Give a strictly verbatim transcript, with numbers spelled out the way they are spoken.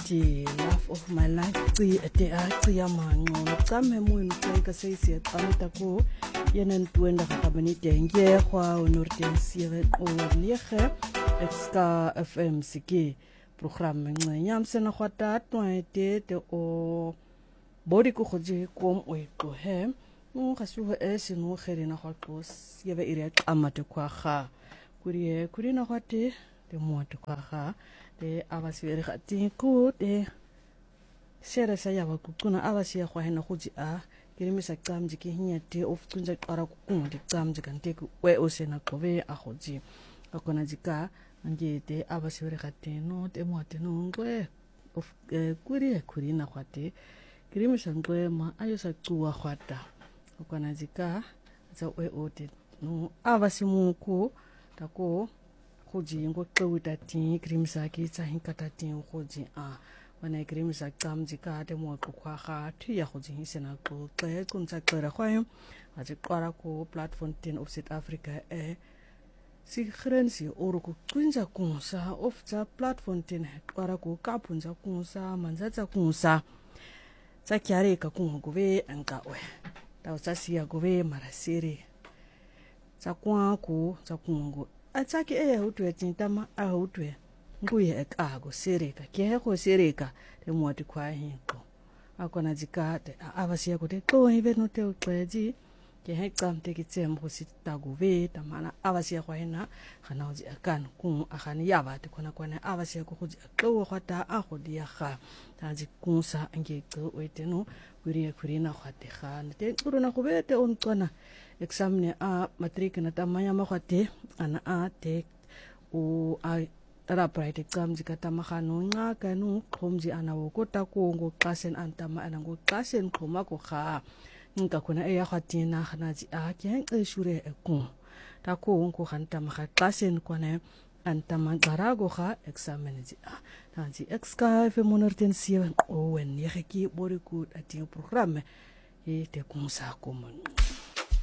the love of my life ci ete a ci ya manqo tsame mo ntse ka se se tsamita ko yena ntwenda ga bani tenge gwa onorten sire o lege exka F M sike program ngcenya msena gwata twete te o body ko goje kom o ito he mo ga su e se no gerena gwa tlos ye be ire qamate kwa ga kurie kurina gwate te mo te kwa ga te abasibere ga tinku te sere sa ya ba kukuna abasiya gwa hena goji a kirimisa qamji ke hinyate of tsunja qara kukunga di qamji kante ku we o sena qobe a goji akona jika ngete abasibere ga teno te mo te no ngwe of kurie kurina gwate kirimisa ngwe ma ayo sa tsuwa gwata akona jika za we o te no abasimuku tako goji ngo qewita tin kirimisa ki tsa hinkata tin goji a wana kirimisa qamji ka te mo qokwa ga thuya goji hisena qo xe qontsa qera gwayo a tse qara ko platform ten of South Africa e si grensi oro ko qinja kunsa of tsa platform ten qara ko kapunza kunsa manzatsa kunsa tsa kyare ka kungo gobe anka we ta tsa siya gobe marasiri tsa kwa ko tsa kungo atsaki e hutwe tintama a hutwe nguye ekago sereka ke go sereka le mwati kwa hinko akona jikate abasiya kote to hibe no te uqeji ke hecamte ke tsembo sita gobe tamana abasiya kwa hina khana uji akan ku akhani yaba te kona kona abasiya ko uji aqo khata a go dia ga taji kunsa nge qo weteno kuriya kurina khate khana te uruna go bete on tsona examine a matric na tamaya makhate ana a te o a tara pride exam jikata makhano nga kanu khomji ana wokota ko ngo qasen antama ana ngo qasen khoma ko kha nka kona e ya khatina khanaji a ke nqeshure eku ta ko ngo khanta makha qasen kona antama qarago kha examine ji a tanji exka fe monorten seven o wen ye ki bori ku ati program e te kunsa ko mon